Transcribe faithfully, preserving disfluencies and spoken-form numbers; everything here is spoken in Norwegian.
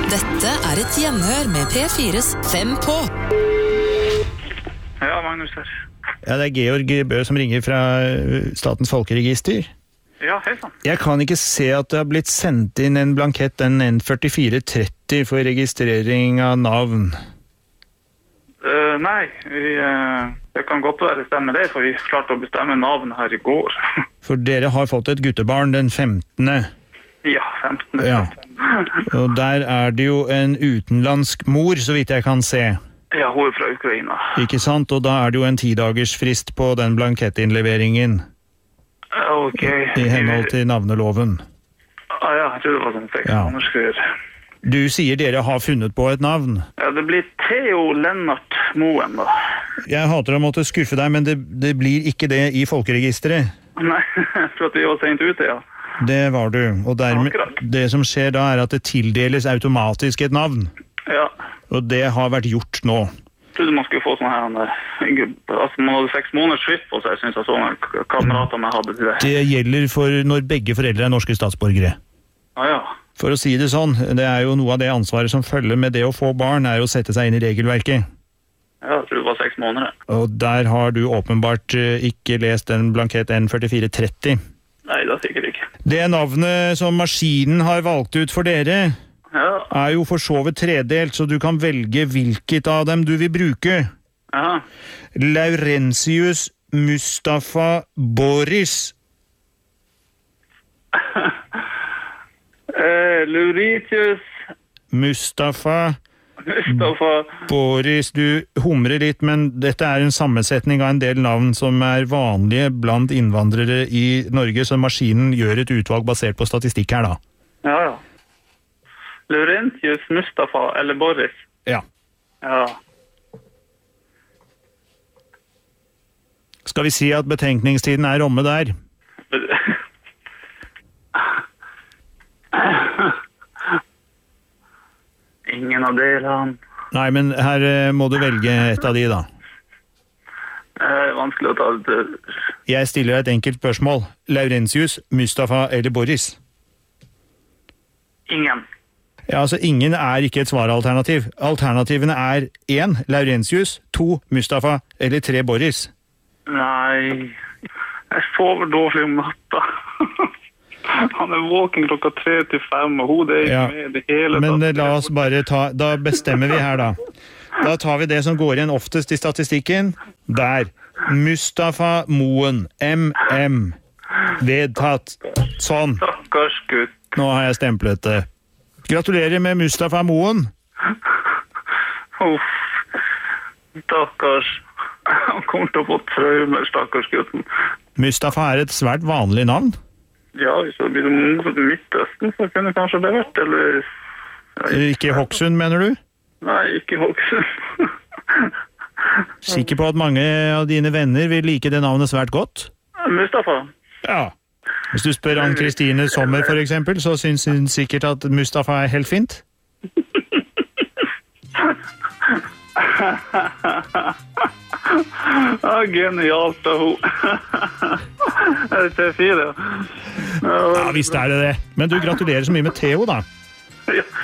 Dette er et gjenhør med P fires Fem på. Ja, Magnus her. Ja, det er Georg Bø som ringer fra Statens folkeregister. Ja, hei sann. Jeg kan ikke se at det har blitt sendt inn en blankett, den N førtifire tretti for registrering av navn. Uh, nei, vi, uh, det kan godt være stemme det, for vi klarte å bestemme navn her i går. For dere har fått et guttebarn den femtende. Ja, femtende. Ja. Og der er det jo en utenlandsk mor, så vidt jeg kan se. Ja, hun er fra Ukraina. Ikke sant? Og da er det jo en tidagers frist på den blankettinnleveringen. Ok. I henhold til navneloven. Ah, ja, jeg tror det var sånn seks Ja. måneder før. Du sier dere har funnet på et navn. Ja, det blir Theo Lennart Moen, da. Jeg hater å måtte skuffe deg, men det, det blir ikke det i folkeregisteret. Nei, for at vi var sent ute, ja. Det var du. Og dermed, Akkurat. det som skjer da er at det tildeles automatisk et navn. Ja. Og det har vært gjort nå. Jeg trodde man skulle få sånn her, han, altså man hadde seks måneders frist på seg, synes jeg sånne k- kamerater man hadde til det. Det gjelder for når begge foreldre er norske statsborgere. Ah, ja. For å si det sånn, det er jo noe av det ansvaret som følger med det å få barn, er å sette seg inn i regelverket. Ja, jeg tror det var seks måneder. Og der har du åpenbart eh, ikke lest en blankett N førtifire tretti. Nei, det er sikkert ikke. Det navnet som maskinen har valgt ut for dere, Ja, er jo for så vidt tredelt, så du kan velge hvilket av dem du vil bruke. ja. Laurentius Mustafa Boris. Eh, Laurentius Mustafa Mustafa. Boris, du humrer litt, men dette er en sammensetning av en del navn som er vanlige blant innvandrere i Norge, så maskinen gjør et utvalg basert på statistikk her da. Ja, ja. Laurentius Mustafa eller Boris. Ja. Ja. Skal vi si at betenkningstiden er omme der? Ingen av delene. Nei, men her eh, må du velge et av de da. Det er vanskelig å ta det til. Jeg stiller deg et enkelt spørsmål. Laurentius, Mustafa eller Boris? Ingen. Ja, altså ingen er ikke et svaralternativ. Alternativene er én, Laurentius, to, Mustafa eller tre, Boris. Nei, jeg sover dårlig om natta. Han er våken klokka tre til fem, og hodet er ikke Ja, med det hele men eh, tatt. la oss bare ta, da bestemmer vi her da. Da tar vi det som går igjen oftest i statistikken. Der. Mustafa Moen, M M. Vedtatt. Sånn. Stakkars gutt. Nå har jeg stemplet det. Gratulerer med Mustafa Moen. Uff. Stakkars. Han kommer til å få traumer, stakkars gutten. Mustafa er et svært vanlig navn. Ja, hvis det blir noe i Midtøsten, så kunne kanskje det vært, eller... Ikke Hokksund, mener du? Nei, ikke Hokksund. Sikker på at mange av dine venner vil like det navnet svært godt? Mustafa. Ja. Hvis du spør Ann-Kristine Sommer for eksempel, så synes hun sikkert at Mustafa er helt fint. Ja, genialt av hun. Er det P fire? Ja, visst er det det. Men du gratulerer så mye med Theo da. Ja,